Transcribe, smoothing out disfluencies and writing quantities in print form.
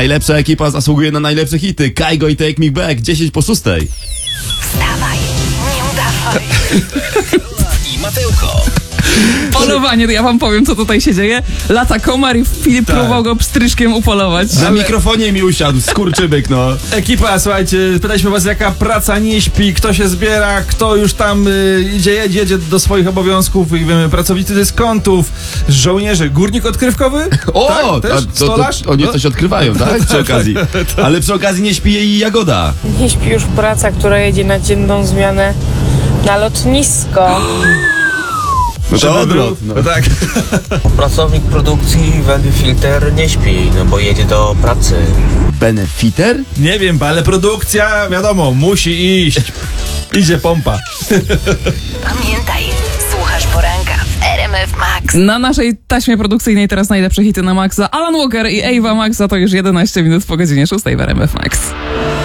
Najlepsza ekipa zasługuje na najlepsze hity. Kaigo i Take Me Back, 10:06. Wstawaj, nie udawaj. I Matełko. Polowanie, ja wam powiem, co tutaj się dzieje. Lata komar i Filip próbował go pstryczkiem upolować. Na mikrofonie mi usiadł, skurczybyk, no. Ekipa, słuchajcie, pytaliśmy was, jaka praca nie śpi, kto się zbiera, kto już tam jedzie do swoich obowiązków i wiemy, pracownicy dyskontów, żołnierze, górnik odkrywkowy? O, tak? Też? Stolarz? Oni coś odkrywają, tak? Przy okazji. Ale przy okazji nie śpi jej Jagoda. Nie śpi już praca, która jedzie na dzienną zmianę na lotnisko. No to odwrót, no. No tak. Pracownik produkcji Wendy Filter nie śpi, no bo jedzie do pracy. Benefiter? Nie wiem, ale produkcja, wiadomo, musi iść. Idzie pompa. Pamiętaj, słuchasz poranka w RMF Max. Na naszej taśmie produkcyjnej teraz najlepsze hity na Maxa. Alan Walker i Ava Maxa to już 11 minut po godzinie 6 w RMF Max.